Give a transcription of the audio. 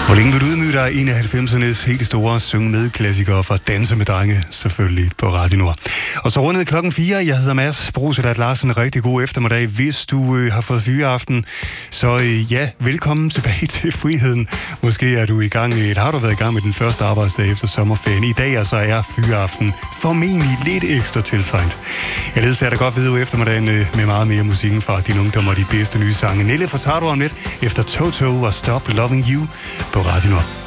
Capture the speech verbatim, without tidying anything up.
Hvor længe vil du ydmyge dig? En af halvfemsernes helt store synge med klassikere fra Danse med drenge, selvfølgelig på Radio Nord. Og så rundet klokken fire. Jeg hedder Mads Brosedat Larsen. Rigtig god eftermiddag. Hvis du øh, har fået fyreaften, så øh, ja, velkommen tilbage til friheden. Måske er du i gang, eller har du været i gang med den første arbejdsdag efter sommerferien. I dag altså er fyreaften formentlig lidt ekstra tiltrængt. Jeg ledsager dig godt videre eftermiddagen øh, med meget mere musikken fra dine ungdommer og de bedste nye sange. Nelle fortager du om lidt efter Toto og Stop Loving You på Radio Nord.